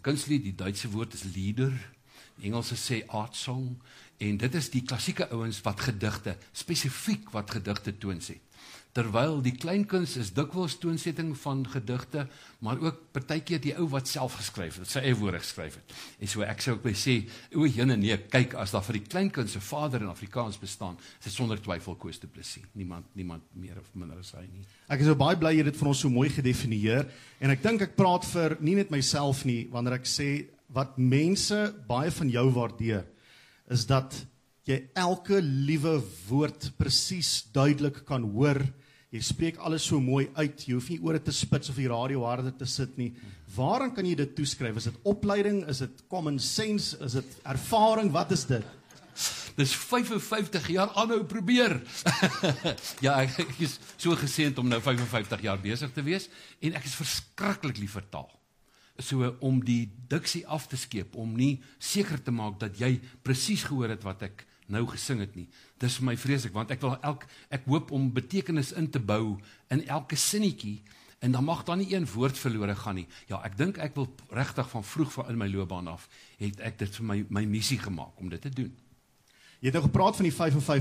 kunstlied, die Duitse woord is lieder, die Engelse sê art song, en dit is die klassieke ouens wat gedigte, spesifiek wat gedigte toonset. Terwyl die kleinkuns is dikwels toonsetting van gedigte, maar ook partykeer die ou wat self geskryf het, sy eie woorde geskryf het. En so ek sou ook by sê, o jene nee, kyk, as daar vir die kleinkuns se vader in Afrikaans bestaan, is dit sonder twyfel Koos Du Plessis. Niemand meer of minder as hy nie. Ek is so baie bly jy het dit vir ons so mooi gedefinieer, en ek dink ek praat vir nie net myself nie, wanneer ek sê, wat mense baie van jou waardeer, is dat jy elke liewe woord presies duidelik kan hoor. Jy spreek alles so mooi uit, jy hoef nie ore te spits of die radio harder te sit nie. Waaraan kan jy dit toeskryf? Is dit opleiding, is dit common sense, is dit ervaring, wat is dit? Dis 55 jaar aanhou probeer. Ja, ek is so geseënd om nou 55 jaar besig te wees, en ek is verskriklik lief vir taal. So om die diksie af te skeep, om nie seker te maak dat jy presies gehoor het wat ek nou gesing het nie. Dis vir my vreeslik, want ek hoop om betekenis in te bou in elke sinnetjie, en dan mag daar nie een woord verlore gaan nie. Ja, ek dink ek wil regtig van vroeg van in my loopbaan af, het ek dit vir my missie gemaak om dit te doen. Jy het nou gepraat van die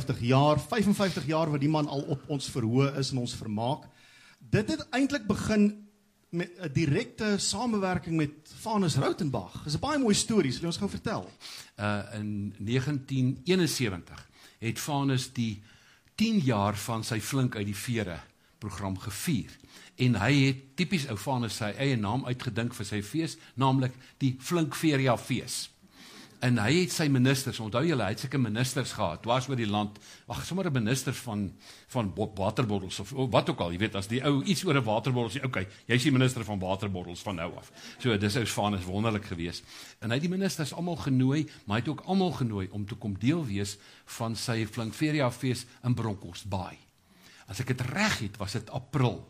55 jaar wat die man al op ons verhoog is en ons vermaak. Dit het eintlik begin met 'n direkte samewerking met Vanus Rautenbach. Dis 'n baie mooi storie, sal jy ons gou vertel? In 1971 het Vanus die 10 jaar van sy Flink uit die Vere program gevier. En hy het tipies ou Vanus sy eie naam uitgedink vir sy fees, naamlik die Flink Feria fees. En hy het sy ministers, onthou julle, hy het seker ministers gehad, dwars oor die land, sommer 'n minister van waterbottels, of wat ook al, jy weet, as die ou iets oor 'n waterbottel sê, okay, jy is die minister van waterbottels van nou af. So, dis ou Vanus wonderlik gewees. En hy het die ministers almal genooi, maar hy het ook almal genooi om te kom deel wees van sy Flink Feria fees in Bronkhorstbaai. As ek dit reg het, was dit April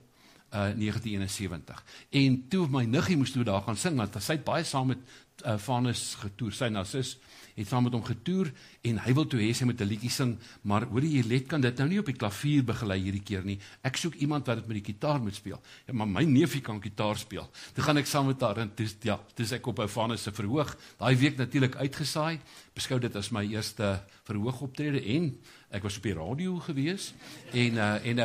1971. En toe my niggie moes toe daar gaan sing, want sy het baie saam met Vanus getoer, sy sis het saam met hom getoer, en hy wil toe hê sy moet 'n liedjie sing, maar hoor jy, Let kan dit nou nie op die klavier begelei hierdie keer nie, ek soek iemand wat dit met die gitaar moet speel. Ja, maar my neefie kan gitaar speel. Toe gaan ek saam met haar, en toe ek op Vanus se verhoog, daai week natuurlik uitgesaai, beskou dit as my eerste verhoogoptrede, en ek was op die radio gewees, en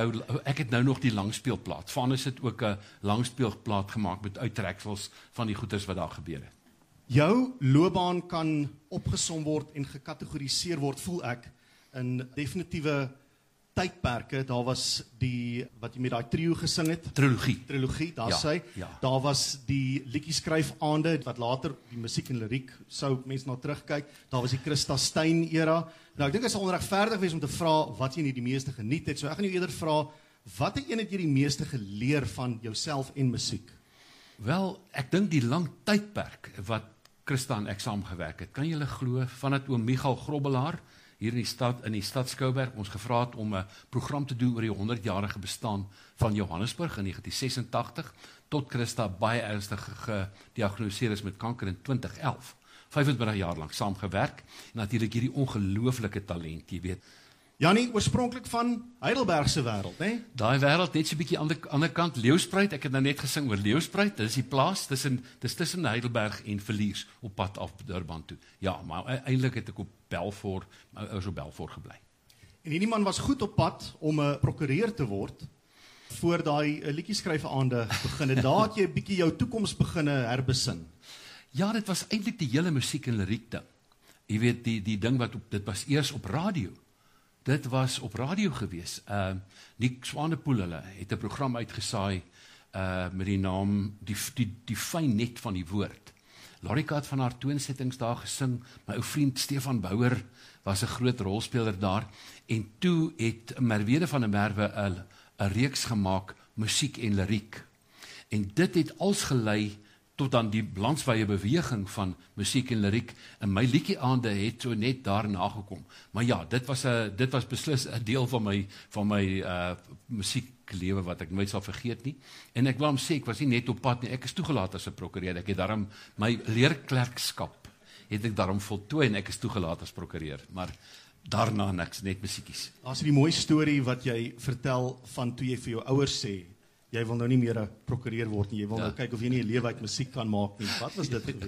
ek het nou nog die langspeelplaat. Vanus het ook 'n langspeelplaat gemaak met uittreksels van die goeders wat daar gebeur het. Jou loopbaan kan opgesom word en gekategoriseer word, voel ek, in definitiewe tydperke. Daar was wat jy met daai trio gesing het. Trilogie, daar sy. Ja. Daar was die liedjieskryfaande, wat later die musiek en liriek sou mense na terugkyk. Daar was die Christa Stein era. Nou, ek dink dit sal onregverdig wees om te vra wat jy nie die meeste geniet het. So ek gaan jou eerder vra, watter een het jy die meeste geleer van jouself en musiek? Wel, ek dink die lang tydperk wat Christa en ek saamgewerk het, kan julle glo, vandat oom Michael Grobbelaar hier in die stad Skouberg ons gevra het om 'n program te doen oor die 100-jarige bestaan van Johannesburg in 1986, tot Christa baie ernstig gediagnoseer is met kanker in 2011. 25 jaar lang saamgewerk, en natuurlik hierdie ongelooflike talent, jy weet. Jannie, oorspronklik van Heidelbergse wêreld, né? Daai wêreld net so 'n bietjie ander kant, Leeuwspruit, ek het nou net gesing oor Leeuwspruit, dit is die plaas, dis tussen Heidelberg en Villiers, op pad af Durban toe. Ja, maar eintlik het ek op Belfort gebly. En hierdie man was goed op pad om 'n prokureur te word, voor daai liedjieskryfaande begin het. Daar het jy 'n bietjie jou toekoms begine herbesin. Ja, dit was eintlik die hele musiek en liriek ding. Jy weet, die ding dit was eers op radio. Dit was op radio gewees. Nick Swanepoel het 'n program uitgesaai met die naam die fyn net van die woord. Larika het van haar toonsettings daar gesing, my ou vriend Stefan Bouwer was 'n groot rolspeler daar, en toe het Merwede van der Merwe 'n reeks gemaak, musiek en liriek. En dit het als gelei tot dan die landwyse beweging van musiek en liriek, en my liedjieaande het so net daarna gekom. Maar ja, dit was beslis 'n deel van my musieklewe wat ek nooit sal vergeet nie. En ek wil hom sê, ek was nie net op pad nie, ek is toegelaat as 'n prokureur. Ek het daarom my leerklerkskap het ek daarom voltooi, en ek is toegelaat as prokureur, maar daarna niks, net musiekies. Daar's die mooi storie wat jy vertel van toe jy vir jou ouers sê, jy wil nou nie meer 'n prokureur word nie, jy wil nou kyk of jy nie 'n lewe uit musiek kan maak nie. Wat was dit gewees?